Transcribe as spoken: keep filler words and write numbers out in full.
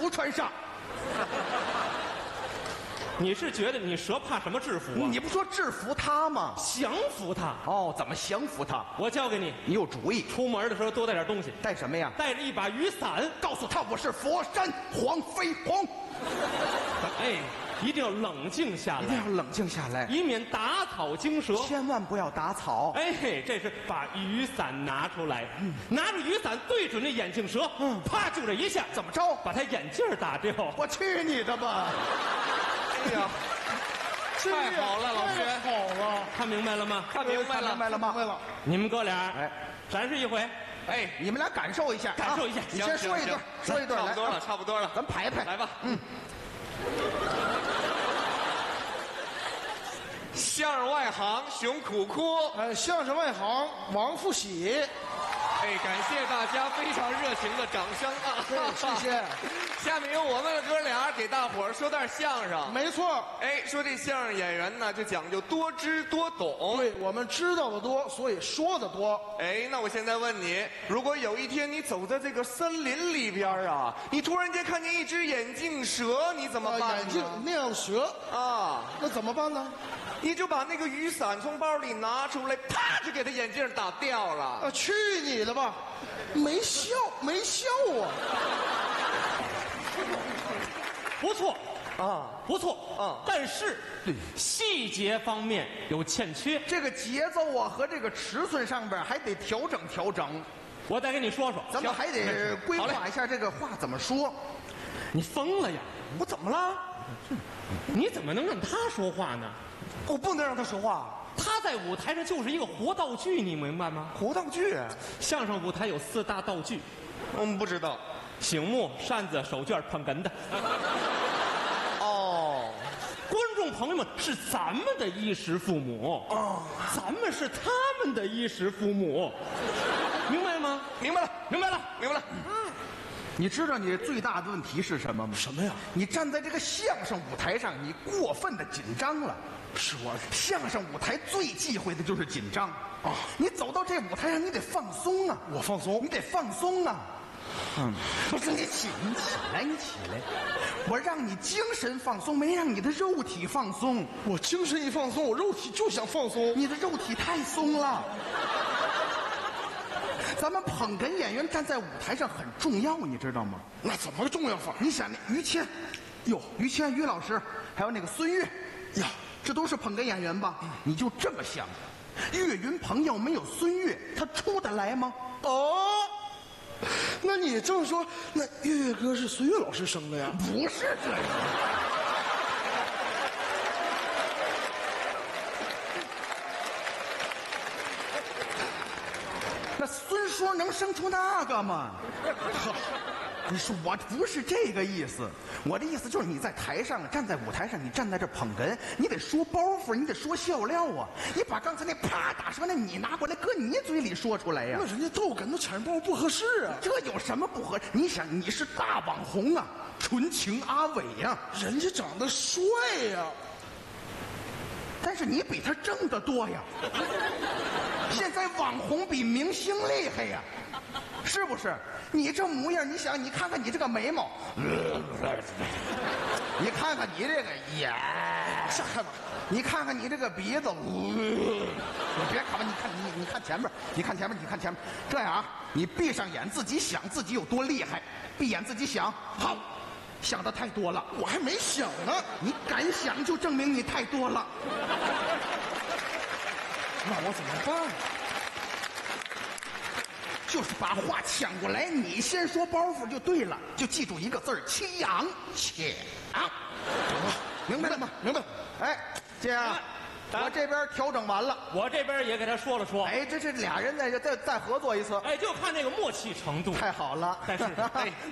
服穿上。 你是觉得你蛇怕什么制服啊？ 你不说制服他吗？ 降服他。 哦，怎么降服他？ 我教给你， 你有主意。 出门的时候多带点东西。 带什么呀？ 带着一把雨伞， 告诉他我是佛山黄飞鸿。 哎，一定要冷静下来， 一定要冷静下来， 以免打草惊蛇。 千万不要打草。 哎，这是把雨伞拿出来，嗯、拿着雨伞对准那眼镜蛇，嗯，啪就这一下， 怎么着？ 把他眼镜打掉。 我去你的吧！ 哎呀，太好了，老师， 好了， 看明白了吗？ 看明白了， 明白了吗？ 明白了。 你们哥俩， 哎， 展示一回。 哎， 你们俩感受一下， 感受一下。 你先说一段，说一段， 差不多了，差不多了， 咱排排， 来吧。 嗯。 相声外行熊苦哭， 哎，相声外行王富喜， 哎，感谢大家非常热情的掌声啊！ 对，谢谢。 下面由我们哥俩给大伙儿说段相声。 没错， 哎，说这相声演员呢，就讲究多知多懂。 对我们知道的多，所以说的多。 哎，那我现在问你，如果有一天你走在这个森林里边啊，你突然间看见一只眼镜蛇，你怎么办呢？ 眼镜那样蛇啊， 那怎么办呢？ 你就把那个雨伞从包里拿出来，啪就给他眼镜打掉了。 啊，去你的吧！没效，没效啊！ 不错啊， 不错啊， 但是对细节方面有欠缺。 这个节奏啊和这个尺寸上边还得调整调整。 我再跟你说说， 咱们还得规划一下这个话怎么说。 你疯了呀？ 我怎么了？ 你怎么能让他说话呢？ 我不能让他说话。 他在舞台上就是一个活道具，你明白吗？ 活道具。 相声舞台有四大道具， 我们不知道。 醒目、扇子、手绢、捧哏的。 哦， 观众朋友们是咱们的衣食父母哦，咱们是他们的衣食父母，明白吗？ 明白了， 明白了， 明白了。 你知道你最大的问题是什么吗？ 什么呀？ 你站在这个相声舞台上，你过分的紧张了。是我相声舞台最忌讳的就是紧张啊！你走到这舞台上，你得放松啊！ 我放松， 你得放松啊！嗯，不是你起，你起来，你起来！我让你精神放松，没让你的肉体放松。 我精神一放松，我肉体就想放松。 你的肉体太松了。咱们捧哏演员站在舞台上很重要，你知道吗？ 那怎么个重要法？ 你想那于谦，哟，于谦于老师，还有那个孙越， 呀， 这都是捧哏演员吧？你就这么想，岳云鹏要没有孙越，他出得来吗？ 哦，那你这么说，那岳岳哥是孙越老师生的呀？ 不是这样。那孙叔能生出那个吗？你说我不是这个意思，我的意思就是你在台上站在舞台上，你站在这捧哏，你得说包袱，你得说笑料啊！你把刚才那啪打折那你拿过来搁你嘴里说出来呀、 那人家逗哏都产生包袱不合适啊！ 这有什么不合？你想你是大网红啊，纯情阿伟呀、啊， 人家长得帅呀、啊， 但是你比他挣得多呀。现在网红比明星厉害呀，是不是？你这模样，你想，你看看你这个眉毛，你看看你这个眼， 下看吧， 你看看你这个鼻子，你别看吧，你看你你看前面，你看前面，你看前面，这样啊，你闭上眼，自己想自己有多厉害，闭眼自己想，好。想的太多了， 我还没想呢。 你敢想，就证明你太多了。 那我怎么办？ 就是把话抢过来，你先说包袱就对了，就记住一个字儿：抢抢。明白了吗？ 明白。 哎，这样，我这边调整完了， 我这边也给他说了说。 哎，这这俩人再再再合作一次， 哎，就看那个默契程度。 太好了。 但是，哎，